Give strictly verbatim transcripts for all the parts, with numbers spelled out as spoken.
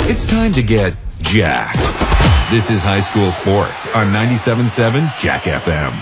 It's time to get jacked. This is High School Sports on ninety-seven point seven Jack F M.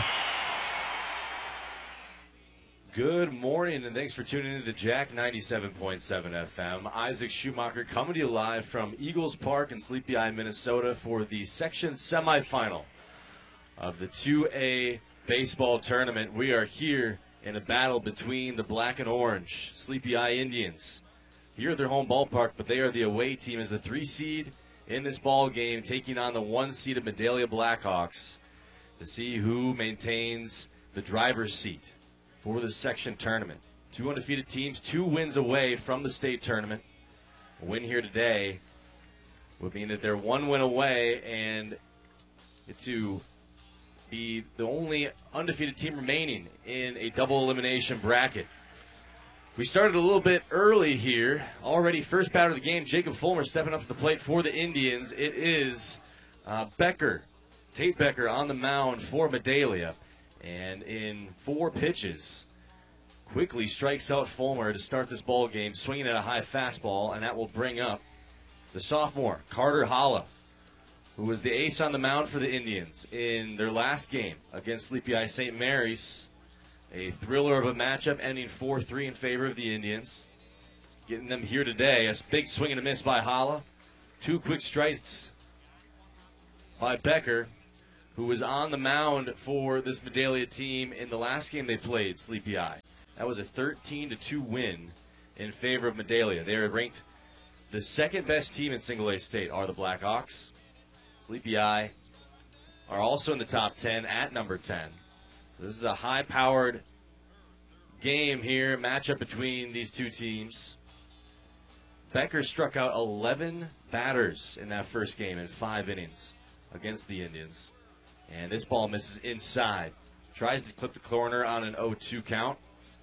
Good morning, and thanks for tuning in to Jack ninety-seven point seven F M. Isaac Schumacher coming to you live from Eagles Park in Sleepy Eye, Minnesota for the section semifinal of the two A baseball tournament. We are here in a battle between the black and orange Sleepy Eye Indians. Here at their home ballpark, but they are the away team as the three seed in this ball game, taking on the one seed of Medallia Blackhawks to see who maintains the driver's seat for the section tournament. Two undefeated teams, two wins away from the state tournament. A win here today would mean that they're one win away and to be the only undefeated team remaining in a double elimination bracket. We started a little bit early here. Already first batter of the game, Jacob Fulmer stepping up to the plate for the Indians. It is uh, Becker, Tate Becker on the mound for Medallia. And in four pitches, quickly strikes out Fulmer to start this ball game, swinging at a high fastball, and that will bring up the sophomore, Carter Holla, who was the ace on the mound for the Indians in their last game against Sleepy Eye Saint Mary's. A thriller of a matchup ending four three in favor of the Indians. Getting them here today. A big swing and a miss by Holla. Two quick strikes by Becker, who was on the mound for this Medallia team in the last game they played, Sleepy Eye. That was a thirteen to two win in favor of Medallia. They are ranked the second best team in single A state are the Blackhawks. Sleepy Eye are also in the top ten at number ten. So this is a high-powered game here, matchup between these two teams. Becker struck out eleven batters in that first game in five innings against the Indians. And this ball misses inside. Tries to clip the corner on an oh two count.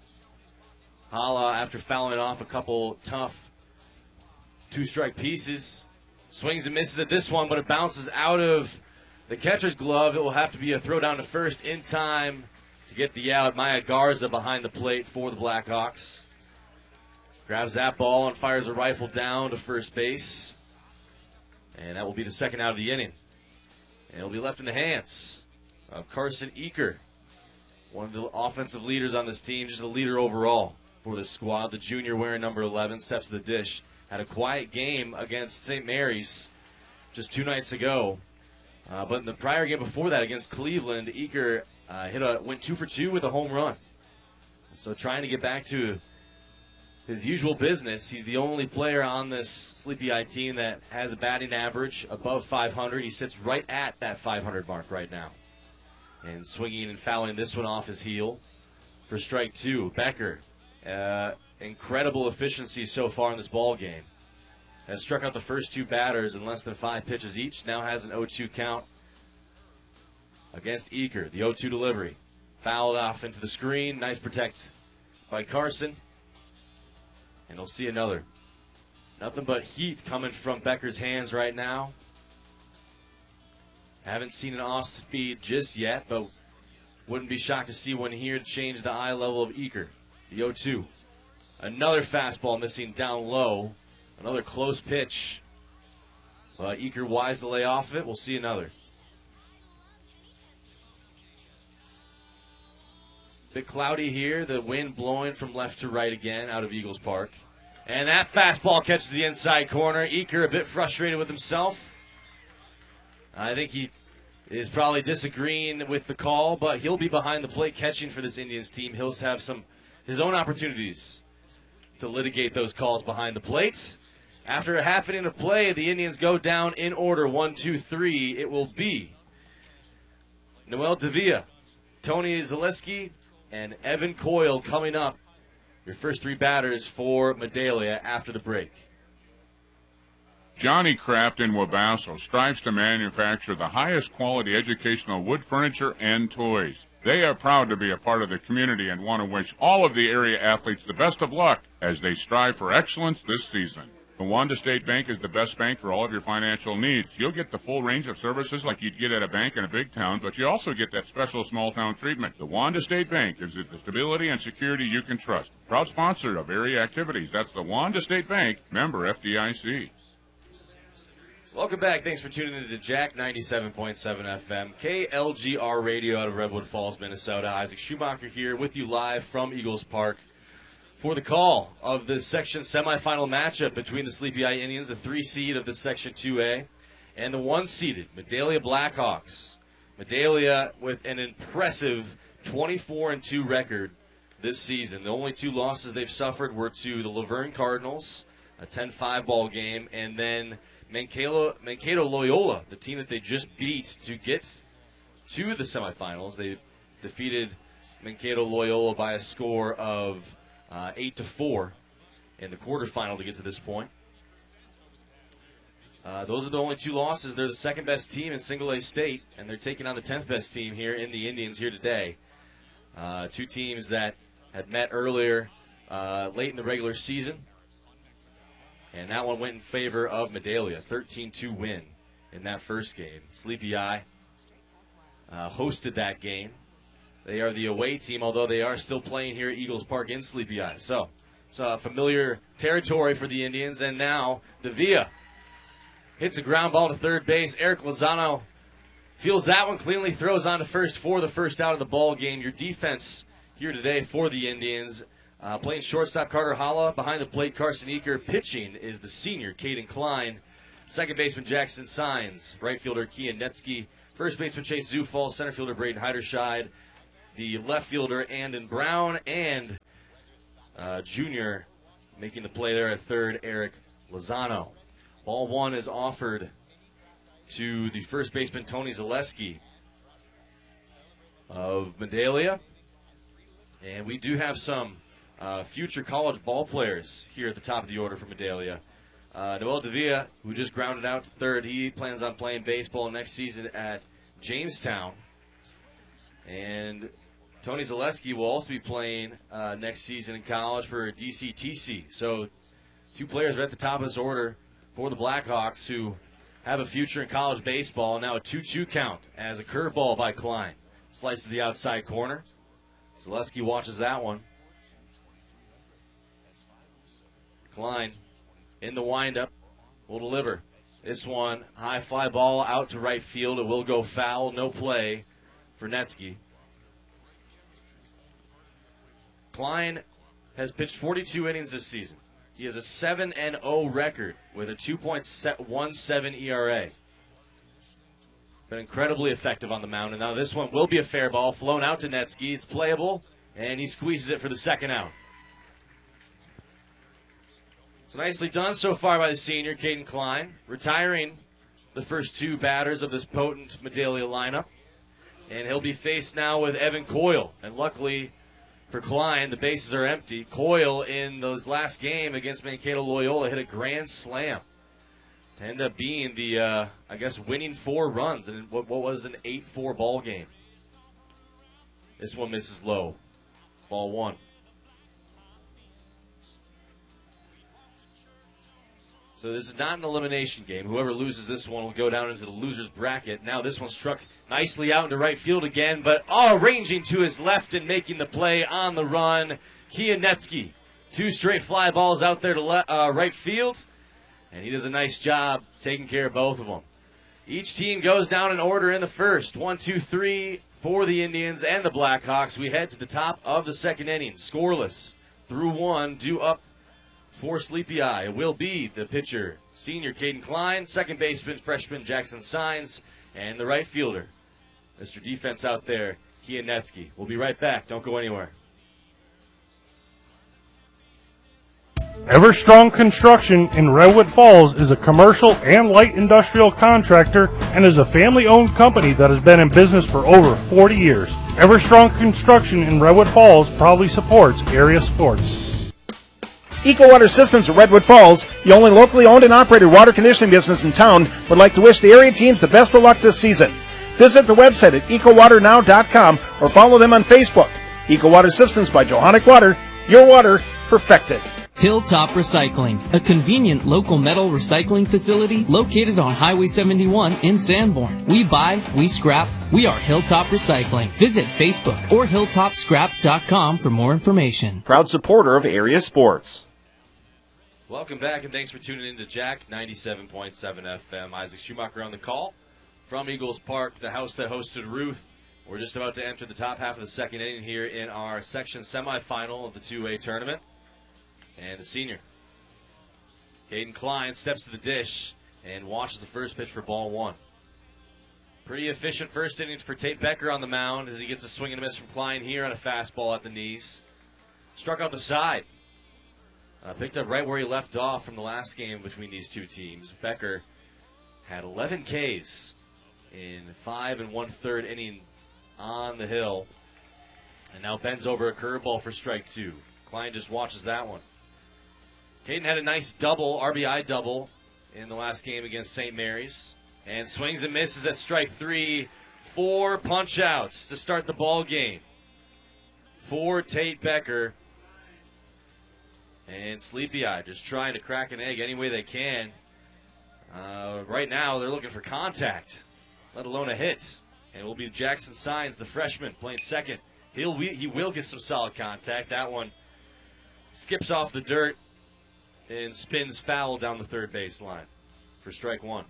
Holla, after fouling off a couple tough two-strike pieces, swings and misses at this one, but it bounces out of the catcher's glove. It will have to be a throw down to first in time to get the out. Maya Garza behind the plate for the Blackhawks. Grabs that ball and fires a rifle down to first base. And that will be the second out of the inning. And it'll be left in the hands of Carson Eaker, one of the offensive leaders on this team, just a leader overall for this squad. The junior wearing number eleven steps to the dish. Had a quiet game against Saint Mary's just two nights ago. Uh, but in the prior game before that against Cleveland, Eaker uh, hit a, went two for two with a home run. And so trying to get back to his usual business. He's the only player on this Sleepy Eye team that has a batting average above five hundred. He sits right at that five hundred mark right now. And swinging and fouling this one off his heel for strike two. Becker, uh, incredible efficiency so far in this ball game. Has struck out the first two batters in less than five pitches each. Now has an oh two count against Eaker. The oh two delivery. Fouled off into the screen. Nice protect by Carson. And we'll see another. Nothing but heat coming from Becker's hands right now. Haven't seen an off speed just yet, but wouldn't be shocked to see one here to change the eye level of Eaker. The oh two. Another fastball missing down low. Another close pitch. Uh, Eaker wise to lay off of it. We'll see another. Bit cloudy here. The wind blowing from left to right again out of Eagles Park. And that fastball catches the inside corner. Eaker a bit frustrated with himself. I think he is probably disagreeing with the call, but he'll be behind the plate catching for this Indians team. He'll have some his own opportunities to litigate those calls behind the plate. After a half inning of play, the Indians go down in order, one, two, three. It will be Noel Davia, Tony Zaleski, and Evan Coyle coming up. Your first three batters for Medallia after the break. Johnny Craft in Wabasso strives to manufacture the highest quality educational wood furniture and toys. They are proud to be a part of the community and want to wish all of the area athletes the best of luck as they strive for excellence this season. The Wanda State Bank is the best bank for all of your financial needs. You'll get the full range of services like you'd get at a bank in a big town, but you also get that special small-town treatment. The Wanda State Bank gives you the stability and security you can trust. Proud sponsor of area activities. That's the Wanda State Bank, member F D I C. Welcome back. Thanks for tuning in to Jack ninety-seven point seven F M, K L G R Radio out of Redwood Falls, Minnesota. Isaac Schumacher here with you live from Eagles Park for the call of the Section semifinal matchup between the Sleepy Eye Indians, the three seed of the Section two A, and the one-seeded Medalia Blackhawks. Medalia with an impressive twenty-four and two record this season. The only two losses they've suffered were to the Laverne Cardinals, a ten five ball game, and then Mankato, Mankato Loyola, the team that they just beat to get to the semifinals. They defeated Mankato Loyola by a score of uh, eight to four in the quarterfinal to get to this point. Uh, those are the only two losses. They're the second best team in single A state, and they're taking on the tenth best team here in the Indians here today. Uh, two teams that had met earlier uh, late in the regular season. And that one went in favor of Medalia, thirteen two win in that first game. Sleepy Eye uh, hosted that game. They are the away team, although they are still playing here at Eagles Park in Sleepy Eye. So it's a familiar territory for the Indians. And now Davia hits a ground ball to third base. Eric Lozano feels that one cleanly, throws on to first for the first out of the ball game. Your defense here today for the Indians. Uh, playing shortstop, Carter Holla. Behind the plate, Carson Eaker. Pitching is the senior, Caden Klein. Second baseman, Jackson Sines. Right fielder, Kian Netsky. First baseman, Chase Zufall. Center fielder, Braden Heiderscheid. The left fielder, Andon Brown. And uh, junior making the play there at third, Eric Lozano. Ball one is offered to the first baseman, Tony Zaleski of Medalia. And we do have some Uh, future college ball players here at the top of the order for Medalia. Uh, Noel Davia, who just grounded out to third, he plans on playing baseball next season at Jamestown. And Tony Zaleski will also be playing uh, next season in college for D C T C. So two players are at the top of this order for the Blackhawks who have a future in college baseball. Now a two two count as a curveball by Klein. Slices the outside corner. Zaleski watches that one. Klein in the windup will deliver. This one, high fly ball out to right field. It will go foul. No play for Netsky. Klein has pitched forty-two innings this season. He has a seven and oh record with a two point one seven E R A. Been incredibly effective on the mound. And now this one will be a fair ball. Flown out to Netsky. It's playable, and he squeezes it for the second out. So nicely done so far by the senior, Caden Klein, retiring the first two batters of this potent Medalia lineup. And he'll be faced now with Evan Coyle. And luckily for Klein, the bases are empty. Coyle, in those last game against Mankato Loyola, hit a grand slam to end up being the, uh, I guess, winning four runs in what, what was an eight four ball game. This one misses low. Ball one. So this is not an elimination game. Whoever loses this one will go down into the loser's bracket. Now this one struck nicely out into right field again, but oh, ranging to his left and making the play on the run, Kian Netsky. Two straight fly balls out there to le- uh, right field, and he does a nice job taking care of both of them. Each team goes down in order in the first. One, two, three for the Indians and the Blackhawks. We head to the top of the second inning. Scoreless through one, due up for Sleepy Eye. It will be the pitcher, senior Caden Klein, second baseman, freshman Jackson Sines, and the right fielder, Mister Defense out there, Kian Netsky. We'll be right back. Don't go anywhere. Everstrong Construction in Redwood Falls is a commercial and light industrial contractor and is a family-owned company that has been in business for over forty years. Everstrong Construction in Redwood Falls proudly supports area sports. Eco Water Systems of Redwood Falls, the only locally owned and operated water conditioning business in town, would like to wish the area teams the best of luck this season. Visit the website at eco water now dot com or follow them on Facebook. Eco Water Systems by Johanic Water, your water perfected. Hilltop Recycling, a convenient local metal recycling facility located on Highway seventy-one in Sanborn. We buy, we scrap, we are Hilltop Recycling. Visit Facebook or hilltop scrap dot com for more information. Proud supporter of area sports. Welcome back, and thanks for tuning in to Jack ninety-seven point seven F M. Isaac Schumacher on the call from Eagles Park, the house that hosted Ruth. We're just about to enter the top half of the second inning here in our section semifinal of the two A tournament. And the senior, Caden Klein, steps to the dish and watches the first pitch for ball one. Pretty efficient first inning for Tate Becker on the mound as he gets a swing and a miss from Klein here on a fastball at the knees. Struck out the side. Uh, picked up right where he left off from the last game between these two teams. Becker had eleven Ks in five and one-third innings on the hill. And now bends over a curveball for strike two. Klein just watches that one. Caden had a nice double, R B I double, in the last game against Saint Mary's. And swings and misses at strike three. Four punch-outs to start the ball game for Tate Becker. And Sleepy Eye just trying to crack an egg any way they can. Uh, right now, they're looking for contact, let alone a hit. And it will be Jackson Signs, the freshman, playing second. He'll he will get some solid contact. That one skips off the dirt and spins foul down the third base line for strike one.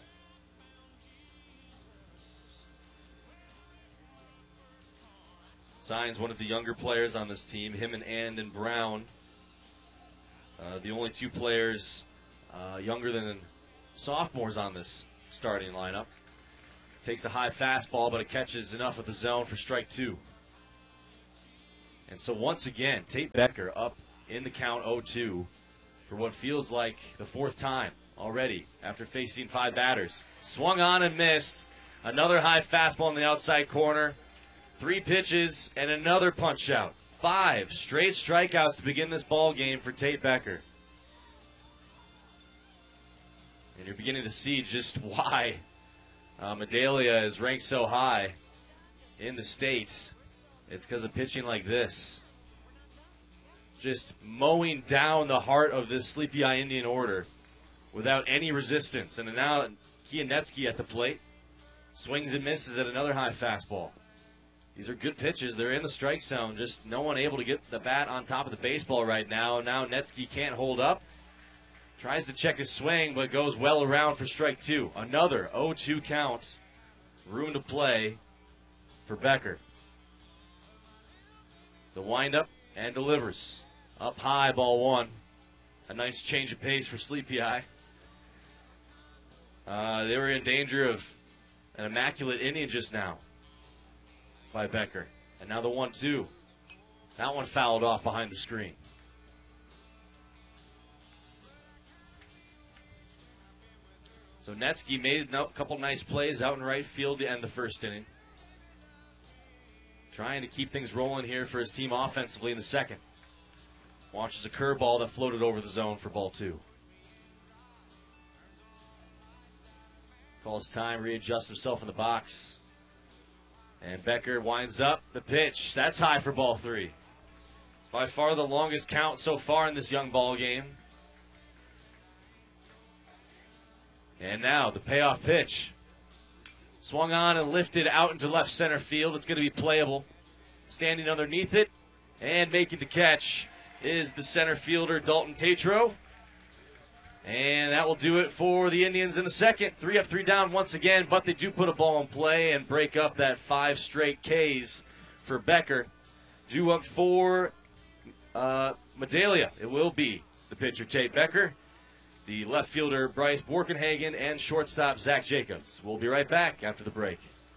Signs, one of the younger players on this team, him and Andon Brown. Uh, the only two players uh, younger than sophomores on this starting lineup. Takes a high fastball, but it catches enough of the zone for strike two. And so once again, Tate Becker up in the count oh two for what feels like the fourth time already after facing five batters. Swung on and missed. Another high fastball in the outside corner. Three pitches and another punch out. Five straight strikeouts to begin this ball game for Tate Becker. And you're beginning to see just why uh, Medalia is ranked so high in the state. It's because of pitching like this. Just mowing down the heart of this Sleepy Eye Indian order without any resistance. And now Kianetsky at the plate. Swings and misses at another high fastball. These are good pitches. They're in the strike zone. Just no one able to get the bat on top of the baseball right now. Now Netsky can't hold up. Tries to check his swing, but goes well around for strike two. Another oh two count. Room to play for Becker. The windup and delivers. Up high, ball one. A nice change of pace for Sleepy Eye. Uh, they were in danger of an immaculate inning just now by Becker. And now the one two. That one fouled off behind the screen. So Netsky made a couple nice plays out in right field to end the first inning. Trying to keep things rolling here for his team offensively in the second. Watches a curveball that floated over the zone for ball two. Calls time, readjusts himself in the box. And Becker winds up the pitch. That's high for ball three. By far the longest count so far in this young ball game. And now the payoff pitch. Swung on and lifted out into left center field. It's going to be playable. Standing underneath it and making the catch is the center fielder, Dalton Tatro. And that will do it for the Indians in the second. Three up, three down once again, but they do put a ball in play and break up that five straight Ks for Becker. Due up for uh, Medalia. It will be the pitcher, Tate Becker, the left fielder, Bryce Borkenhagen, and shortstop, Zach Jacobs. We'll be right back after the break.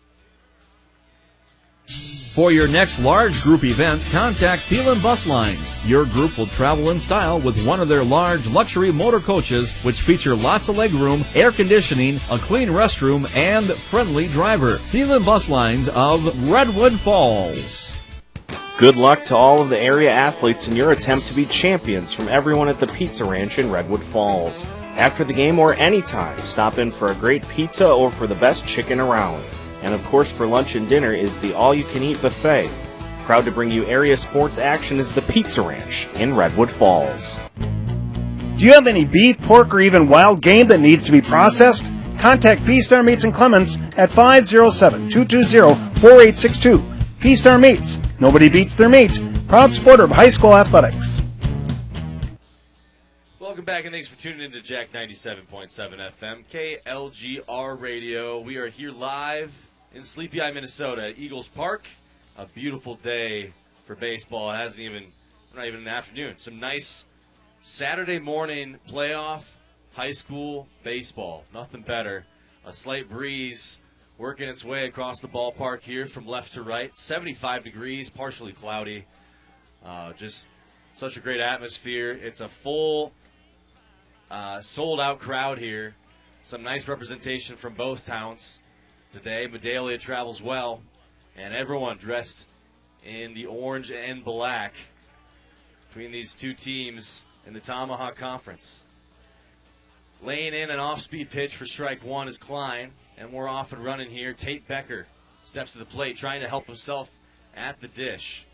For your next large group event, contact Thielen Bus Lines. Your group will travel in style with one of their large luxury motor coaches, which feature lots of legroom, air conditioning, a clean restroom, and friendly driver. Thielen Bus Lines of Redwood Falls. Good luck to all of the area athletes in your attempt to be champions from everyone at the Pizza Ranch in Redwood Falls. After the game or anytime, stop in for a great pizza or for the best chicken around. And of course, for lunch and dinner is the all-you-can-eat buffet. Proud to bring you area sports action is the Pizza Ranch in Redwood Falls. Do you have any beef, pork, or even wild game that needs to be processed? Contact P-Star Meats and Clements at five oh seven, two two zero, four eight six two. P-Star Meats. Nobody beats their meat. Proud supporter of high school athletics. Welcome Welcome back, and thanks for tuning in to Jack ninety-seven point seven F M, K L G R Radio. We are here live in Sleepy Eye, Minnesota at Eagles Park. A beautiful day for baseball. It hasn't even, not even an afternoon. Some nice Saturday morning playoff high school baseball. Nothing better. A slight breeze working its way across the ballpark here from left to right. seventy-five degrees, partially cloudy. Uh, just such a great atmosphere. It's a full, uh, sold-out crowd here. Some nice representation from both towns today. Medalia travels well, and everyone dressed in the orange and black between these two teams in the Tomahawk Conference. Laying in an off-speed pitch for strike one is Klein, and we're off and running here. Tate Becker steps to the plate, trying to help himself at the dish.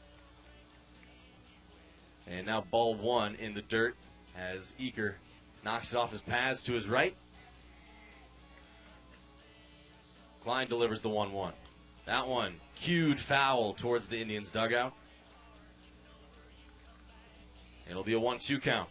And now ball one in the dirt as Eaker knocks it off his pads to his right. Klein delivers the one one. That one cued foul towards the Indians' dugout. It'll be a one two count.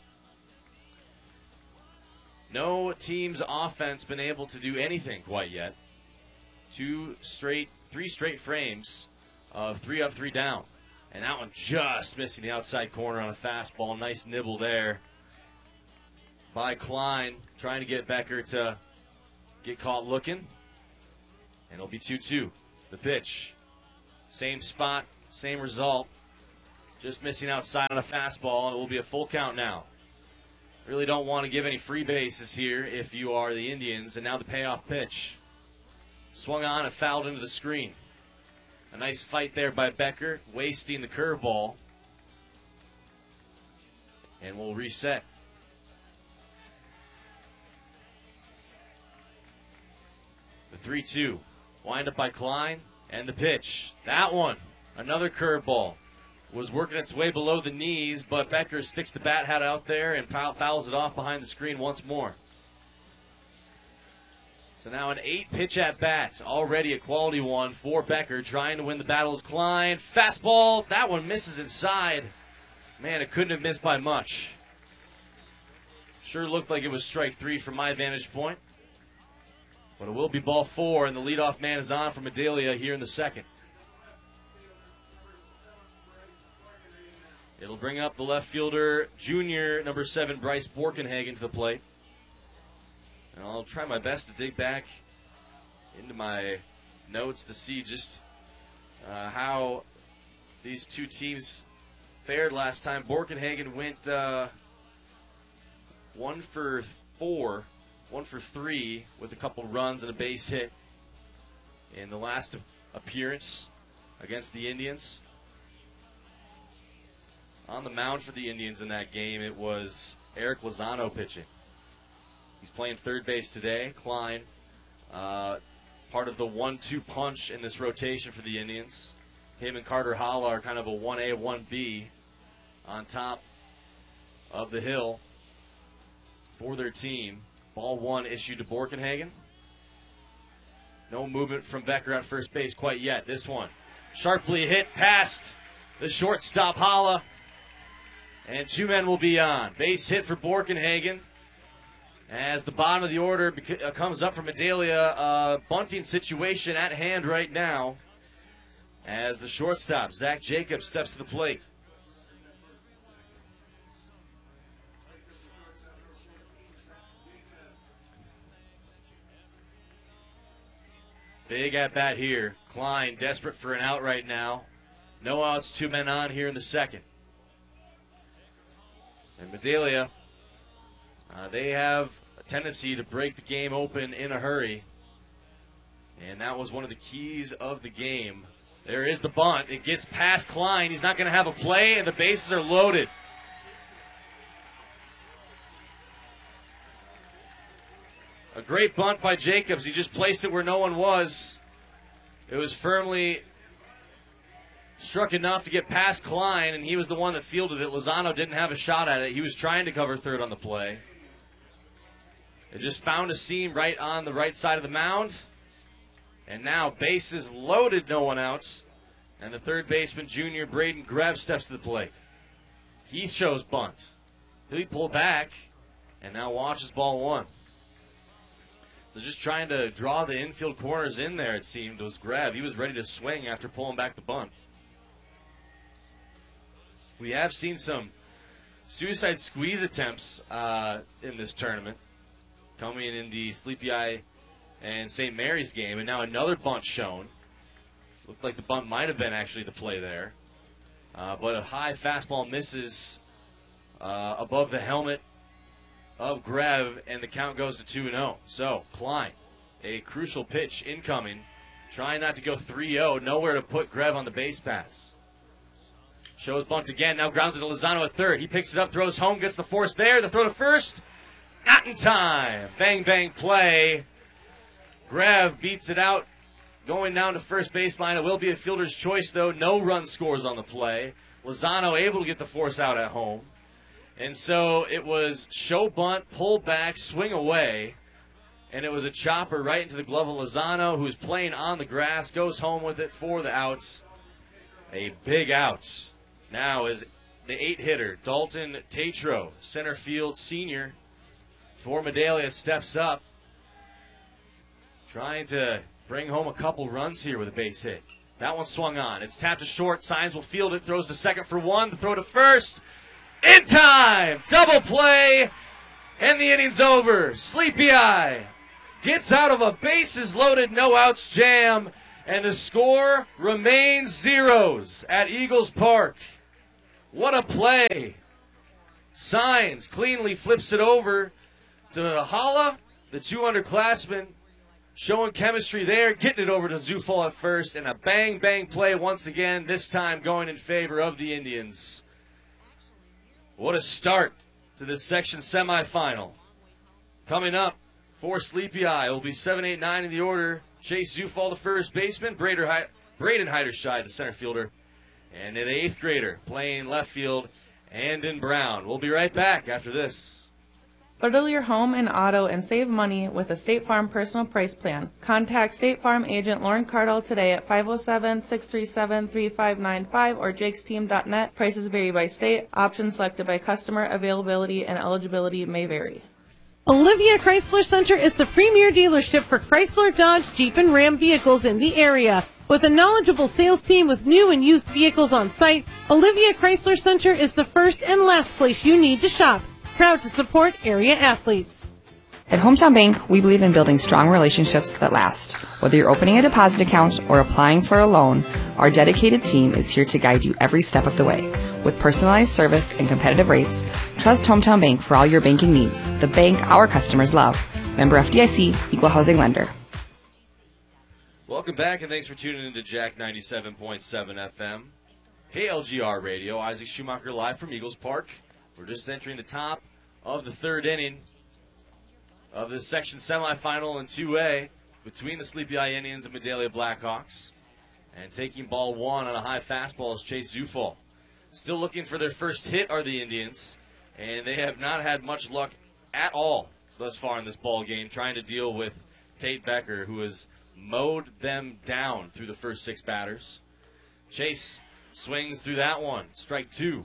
No team's offense been able to do anything quite yet. Two straight, three straight frames of three up, three down. And that one just missing the outside corner on a fastball. Nice nibble there by Klein, trying to get Becker to get caught looking. And it'll be two two. The pitch. Same spot, same result. Just missing outside on a fastball, and it will be a full count now. Really don't want to give any free bases here if you are the Indians. And now the payoff pitch. Swung on and fouled into the screen. A nice fight there by Becker, wasting the curveball. And we'll reset. The three two. Wind up by Klein, and the pitch. That one, another curveball. Was working its way below the knees, but Becker sticks the bat hat out there and fouls it off behind the screen once more. So now an eight-pitch at-bat, already a quality one for Becker, trying to win the battle is Klein. Fastball, that one misses inside. Man, it couldn't have missed by much. Sure looked like it was strike three from my vantage point. But it will be ball four, and the leadoff man is on for Medalia here in the second. It'll bring up the left fielder, junior, number seven, Bryce Borkenhagen to the plate. And I'll try my best to dig back into my notes to see just uh, how these two teams fared last time. Borkenhagen went uh, one for four, one for three with a couple runs and a base hit in the last appearance against the Indians. On the mound for the Indians in that game, it was Eric Lozano pitching. He's playing third base today. Klein, uh, part of the one two punch in this rotation for the Indians. Him and Carter Holla are kind of a one A, one B on top of the hill for their team. Ball one issued to Borkenhagen. No movement from Becker at first base quite yet. This one sharply hit past the shortstop Holla. And two men will be on. Base hit for Borkenhagen. As the bottom of the order beca- uh, comes up for Medalia, uh, bunting situation at hand right now. As the shortstop, Zach Jacobs, steps to the plate. Big at bat here. Klein desperate for an out right now. No outs, two men on here in the second. And Medalia, uh, they have a tendency to break the game open in a hurry. And that was one of the keys of the game. There is the bunt. It gets past Klein. He's not going to have a play, and the bases are loaded. A great bunt by Jacobs. He just placed it where no one was. It was firmly struck enough to get past Klein, and he was the one that fielded it. Lozano didn't have a shot at it. He was trying to cover third on the play. It just found a seam right on the right side of the mound. And now bases loaded, no one outs. And the third baseman, junior Braden Grev, steps to the plate. He shows bunt. He pulled back, and now watches ball one. So just trying to draw the infield corners in there, it seemed, was Grev. He was ready to swing after pulling back the bunt. We have seen some suicide squeeze attempts uh, in this tournament, coming in the Sleepy Eye and Saint Mary's game, and now another bunt shown. Looked like the bunt might have been actually the play there. Uh, but a high fastball misses uh, above the helmet of Grev, and the count goes to two and oh. So, Klein, a crucial pitch incoming, trying not to go three oh, nowhere to put Grev on the base paths. Shows bunt again, now grounds it to Lozano at third. He picks it up, throws home, gets the force there, the throw to first, not in time. Bang, bang play. Grev beats it out, going down to first baseline. It will be a fielder's choice, though. No run scores on the play. Lozano able to get the force out at home. And so it was show bunt, pull back, swing away. And it was a chopper right into the glove of Lozano, who's playing on the grass, goes home with it for the outs. A big out. Now is the eight-hitter, Dalton Tatro, center field senior for Medallia, steps up. Trying to bring home a couple runs here with a base hit. That one swung on. It's tapped to short. Signs will field it. Throws to second for one. The throw to first. In time! Double play. And the inning's over. Sleepy Eye gets out of a bases loaded, no outs jam. And the score remains zeros at Eagles Park. What a play. Signs cleanly flips it over to Holla, the two underclassmen. Showing chemistry there, getting it over to Zufall at first, and a bang-bang play once again, this time going in favor of the Indians. What a start to this section semifinal. Coming up for Sleepy Eye, it will be seven, eight, nine in the order. Chase Zufall, the first baseman, Braden Heiderscheid, the center fielder, and an eighth grader playing left field, Andon Brown. We'll be right back after this. Bundle your home and auto and save money with a State Farm personal price plan. Contact State Farm agent Lauren Cardle today at five oh seven, six three seven, three five nine five or jakes team dot net. Prices vary by state. Options selected by customer. Availability and eligibility may vary. Olivia Chrysler Center is the premier dealership for Chrysler, Dodge, Jeep, and Ram vehicles in the area. With a knowledgeable sales team with new and used vehicles on site, Olivia Chrysler Center is the first and last place you need to shop. Proud to support area athletes. At Hometown Bank, we believe in building strong relationships that last. Whether you're opening a deposit account or applying for a loan, our dedicated team is here to guide you every step of the way. With personalized service and competitive rates, trust Hometown Bank for all your banking needs. The bank our customers love. Member F D I C, Equal Housing Lender. Welcome back, and thanks for tuning in to Jack ninety-seven point seven F M. K L G R Radio, Isaac Schumacher live from Eagles Park. We're just entering the top of the third inning of the section semifinal in two A between the Sleepy Eye Indians and Medallia Blackhawks. And taking ball one on a high fastball is Chase Zufall. Still looking for their first hit are the Indians, and they have not had much luck at all thus far in this ball game, trying to deal with Tate Becker, who has mowed them down through the first six batters. Chase swings through that one. Strike two.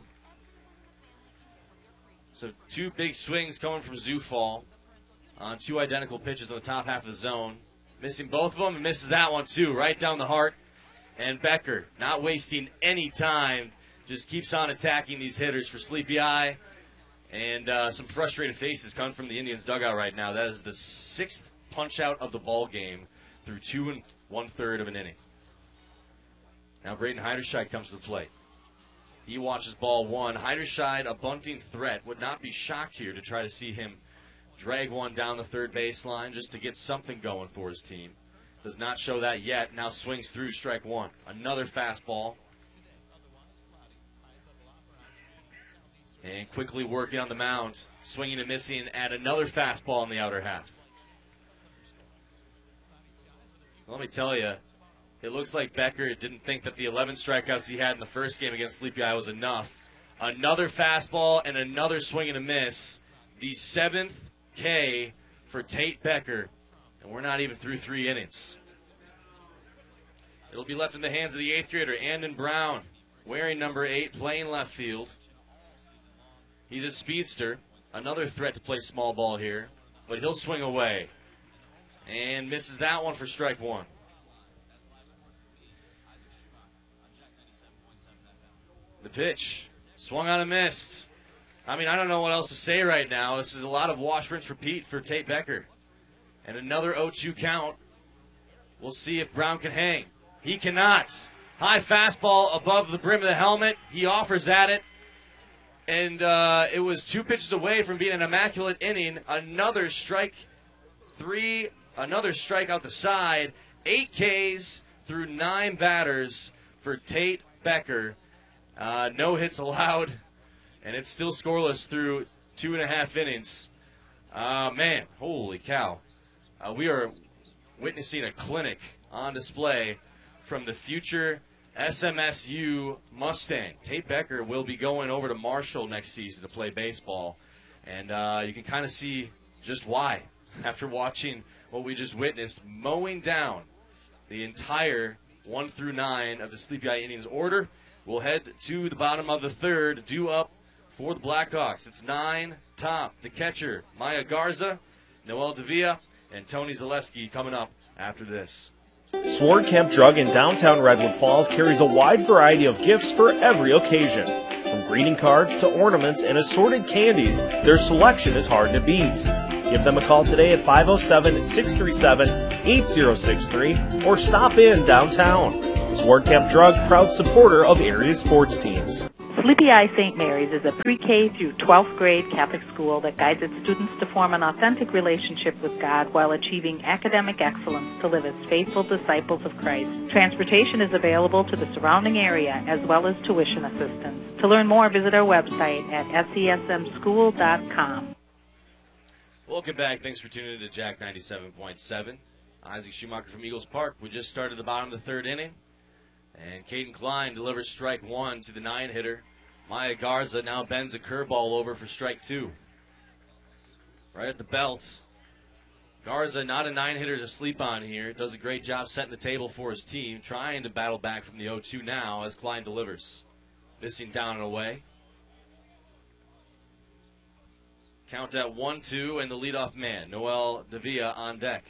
So two big swings coming from Zufall on two identical pitches on the top half of the zone. Missing both of them, and misses that one too, right down the heart. And Becker, not wasting any time, just keeps on attacking these hitters for Sleepy Eye. And uh, some frustrated faces coming from the Indians dugout right now. That is the sixth punch-out of the ball game through two and one-third of an inning. Now Braden Heiderscheid comes to the plate. He watches ball one. Heiderscheid, a bunting threat. Would not be shocked here to try to see him drag one down the third baseline just to get something going for his team. Does not show that yet. Now swings through strike one. Another fastball. And quickly working on the mound. Swinging and missing at another fastball in the outer half. Let me tell you, it looks like Becker didn't think that the eleven strikeouts he had in the first game against Sleepy Eye was enough. Another fastball and another swing and a miss. The seventh K for Tate Becker. And we're not even through three innings. It'll be left in the hands of the eighth grader, Andon Brown, wearing number eight, playing left field. He's a speedster. Another threat to play small ball here, but he'll swing away. And misses that one for strike one. The pitch. Swung on and missed. I mean, I don't know what else to say right now. This is a lot of wash, rinse, repeat for Tate Becker. And another oh two count. We'll see if Brown can hang. He cannot. High fastball above the brim of the helmet. He offers at it. And uh, it was two pitches away from being an immaculate inning. Another strike three. Another strike out the side. Eight Ks through nine batters for Tate Becker. Uh, no hits allowed. And it's still scoreless through two and a half innings. Uh, man, holy cow. Uh, we are witnessing a clinic on display from the future S M S U Mustang. Tate Becker will be going over to Marshall next season to play baseball. And uh, you can kind of see just why after watching what we just witnessed, mowing down the entire one through nine of the Sleepy Eye Indians order. We'll head to the bottom of the third, due up for the Blackhawks. It's nine top. The catcher, Maya Garza, Noel Davia, and Tony Zaleski coming up after this. Swordcamp Drug in downtown Redwood Falls carries a wide variety of gifts for every occasion. From greeting cards to ornaments and assorted candies, their selection is hard to beat. Give them a call today at five oh seven, six three seven, eight oh six three or stop in downtown. Swordcamp Drug, proud supporter of area sports teams. Sleepy Eye Saint Mary's is a pre-K through twelfth grade Catholic school that guides its students to form an authentic relationship with God while achieving academic excellence to live as faithful disciples of Christ. Transportation is available to the surrounding area as well as tuition assistance. To learn more, visit our website at S E S M school dot com. Welcome back. Thanks for tuning in to Jack ninety-seven point seven. Isaac Schumacher from Eagles Park. We just started the bottom of the third inning. And Caden Klein delivers strike one to the nine-hitter. Maya Garza now bends a curveball over for strike two. Right at the belt. Garza, not a nine-hitter to sleep on here. Does a great job setting the table for his team. Trying to battle back from the oh two now as Klein delivers. Missing down and away. Count at one two and the leadoff man, Noel Davia, on deck.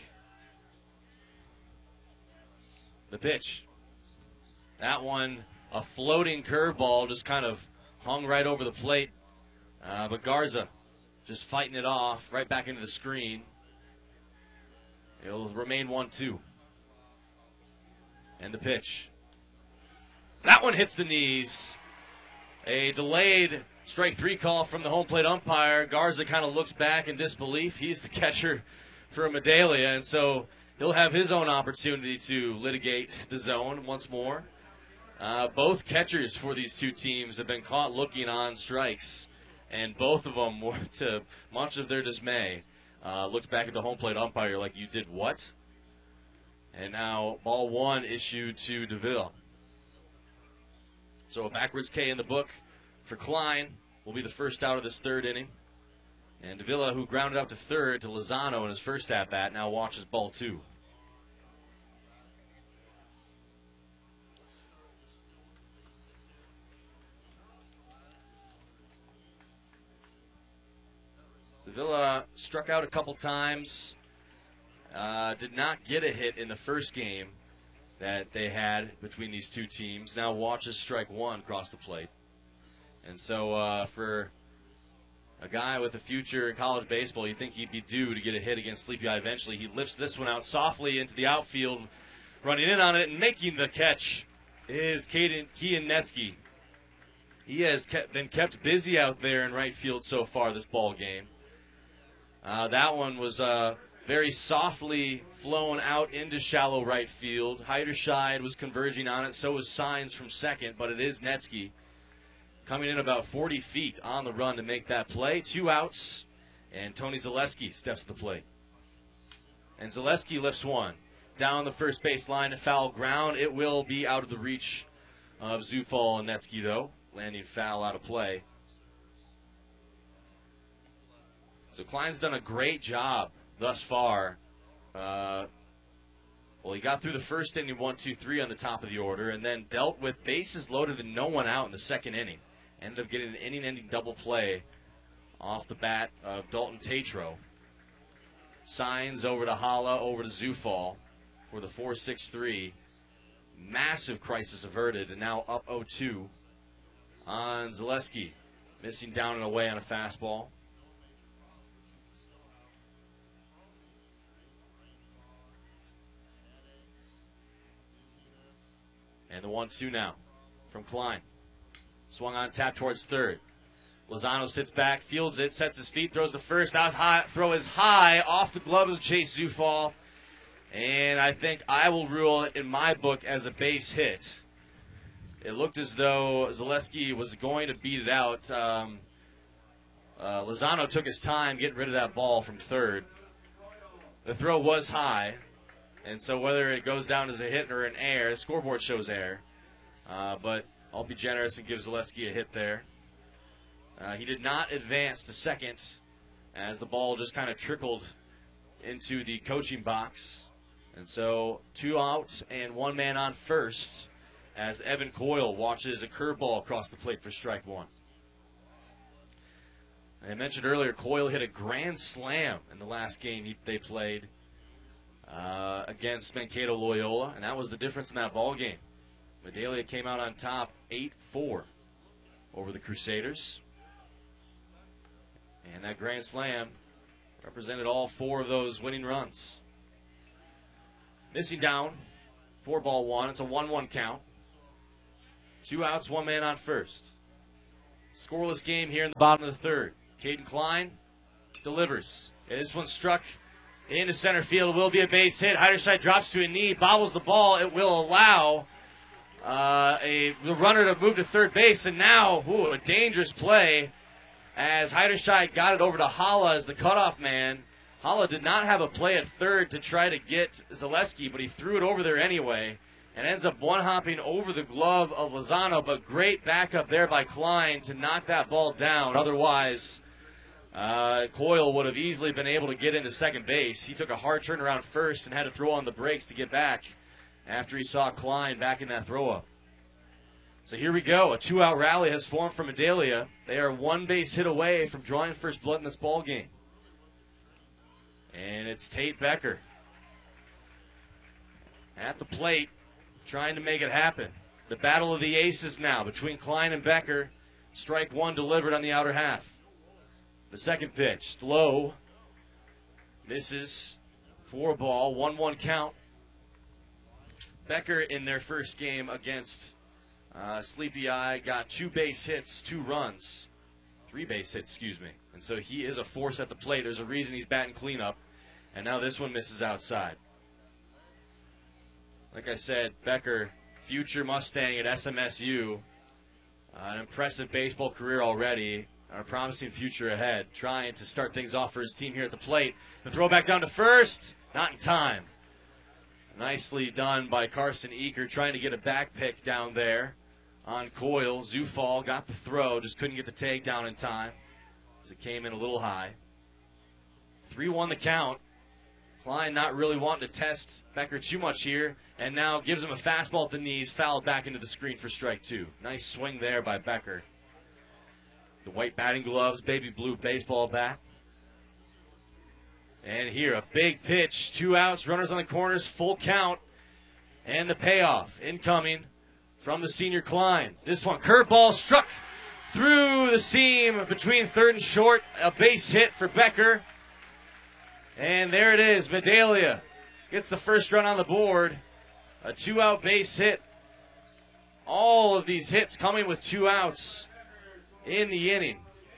The pitch. That one, a floating curveball, just kind of hung right over the plate. Uh, but Garza just fighting it off right back into the screen. It'll remain one two. And the pitch. That one hits the knees. A delayed strike three call from the home plate umpire. Garza kind of looks back in disbelief. He's the catcher for Medalia, and so he'll have his own opportunity to litigate the zone once more. Uh, both catchers for these two teams have been caught looking on strikes, and both of them, were, to much of their dismay, uh, looked back at the home plate umpire like, you did what? And now ball one issued to DeVille. So a backwards K in the book for Klein will be the first out of this third inning. And Davila, who grounded up to third to Lozano in his first at-bat, now watches ball two. Davila struck out a couple times, uh, did not get a hit in the first game that they had between these two teams. Now watches strike one across the plate. And so uh, for a guy with a future in college baseball, you'd think he'd be due to get a hit against Sleepy Eye eventually. He lifts this one out softly into the outfield, running in on it and making the catch is Kaden Kianetsky. He has kept, been kept busy out there in right field so far this ball game. Uh, that one was uh, very softly flown out into shallow right field. Heiderscheid was converging on it, so was Signs from second, but it is Netsky coming in about forty feet on the run to make that play. Two outs, and Tony Zaleski steps to the plate. And Zaleski lifts one. Down the first base line to foul ground. It will be out of the reach of Zufall and Netsky, though, landing foul out of play. So Klein's done a great job thus far. Uh, well, he got through the first inning, one, two, three on the top of the order, and then dealt with bases loaded and no one out in the second inning. Ended up getting an inning-ending double play off the bat of Dalton Tatro. Signs over to Hala, over to Zufall for the four six three. Massive crisis averted, and now up oh two on Zaleski. Missing down and away on a fastball. And the one two now from Klein. Swung on, tap towards third. Lozano sits back, fields it, sets his feet, throws the first out high. Throw is high off the glove of Chase Zufall. And I think I will rule it in my book as a base hit. It looked as though Zaleski was going to beat it out. Um, uh, Lozano took his time getting rid of that ball from third. The throw was high. And so whether it goes down as a hit or an error, the scoreboard shows error. Uh, but I'll be generous and give Zaleski a hit there. Uh, he did not advance to second as the ball just kind of trickled into the coaching box. And so two out and one man on first as Evan Coyle watches a curveball across the plate for strike one. I mentioned earlier, Coyle hit a grand slam in the last game he, they played uh, against Mankato Loyola, and that was the difference in that ball game. Medalia came out on top eight four over the Crusaders. And that grand slam represented all four of those winning runs. Missing down, four ball one. It's a one one count. Two outs, one man on first. Scoreless game here in the bottom of the third. Caden Klein delivers. And this one struck into center field. It will be a base hit. Heiderscheid drops to a knee, bobbles the ball. It will allow uh, a the runner to move to third base. And now, ooh, a dangerous play as Heiderscheid got it over to Hala as the cutoff man. Hala did not have a play at third to try to get Zaleski, but he threw it over there anyway and ends up one-hopping over the glove of Lozano, but great backup there by Klein to knock that ball down. Otherwise, uh, Coyle would have easily been able to get into second base. He took a hard turn around first and had to throw on the brakes to get back after he saw Klein back in that throw-up. So here we go. A two-out rally has formed for Medalia. They are one base hit away from drawing first blood in this ball game. And it's Tate Becker at the plate trying to make it happen. The battle of the aces now between Klein and Becker. Strike one delivered on the outer half. The second pitch, low, misses for a ball, one one count. Becker in their first game against uh, Sleepy Eye got two base hits, two runs, three base hits, excuse me. And so he is a force at the plate. There's a reason he's batting cleanup. And now this one misses outside. Like I said, Becker, future Mustang at S M S U. Uh, an impressive baseball career already. A promising future ahead. Trying to start things off for his team here at the plate. The throw back down to first. Not in time. Nicely done by Carson Eaker, trying to get a back pick down there on Coyle. Zufall got the throw, just couldn't get the takedown in time as it came in a little high. three one the count. Klein not really wanting to test Becker too much here, and now gives him a fastball at the knees, fouled back into the screen for strike two. Nice swing there by Becker. The white batting gloves, baby blue baseball bat. And here, a big pitch, two outs, runners on the corners, full count, and the payoff incoming from the senior Klein. This one, curveball struck through the seam between third and short, a base hit for Becker. And there it is, Medalia gets the first run on the board, a two-out base hit. All of these hits coming with two outs in the inning.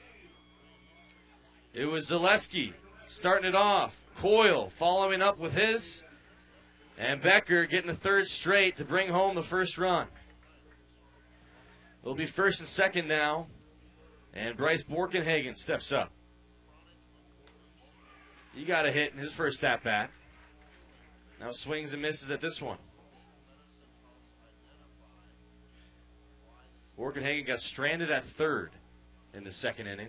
It was Zaleski starting it off, Coyle following up with his, and Becker getting the third straight to bring home the first run. It'll be first and second now, and Bryce Borkenhagen steps up. He got a hit in his first at-bat. Now swings and misses at this one. Borkenhagen got stranded at third in the second inning.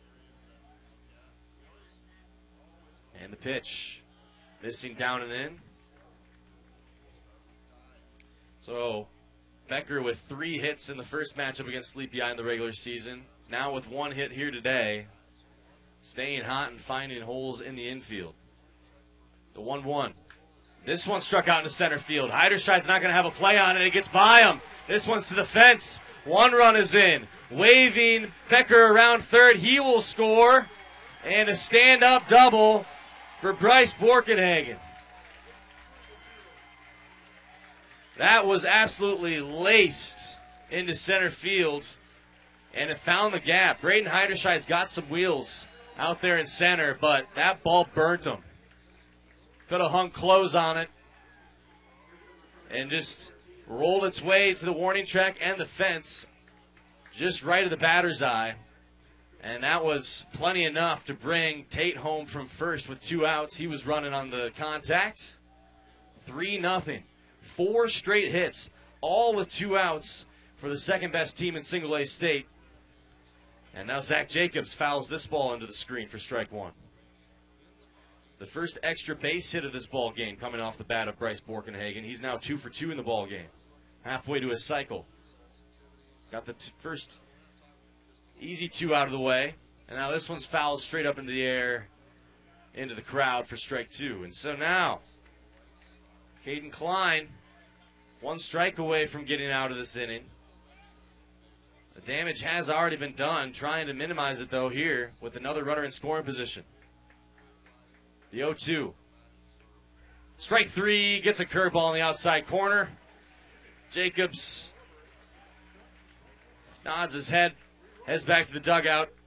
And the pitch, missing down and in. So Becker with three hits in the first matchup against Sleepy Eye in the regular season. Now with one hit here today. staying hot and finding holes in the infield. The one one. This one struck out into center field. Heiderscheid's not going to have a play on it. It gets by him. This one's to the fence. One run is in. Waving Becker around third. He will score. And a stand-up double for Bryce Borkenhagen. That was absolutely laced into center field. And it found the gap. Braden Heiderscheid's got some wheels out there in center, but that ball burnt him. Could have hung close on it and just rolled its way to the warning track and the fence just right of the batter's eye. And that was plenty enough to bring Tate home from first with two outs. He was running on the contact. three nothing. Four straight hits, all with two outs for the second-best team in single-A state. And now Zach Jacobs fouls this ball into the screen for strike one. The first extra base hit of this ball game coming off the bat of Bryce Borkenhagen. He's now two for two in the ball game, halfway to his cycle. Got the t- first easy two out of the way, and now this one's fouled straight up into the air into the crowd for strike two. And so now, Caden Klein, one strike away from getting out of this inning. The damage has already been done, trying to minimize it, though, here with another runner in scoring position. The oh two. Strike three, gets a curveball on the outside corner. Jacobs nods his head, heads back to the dugout.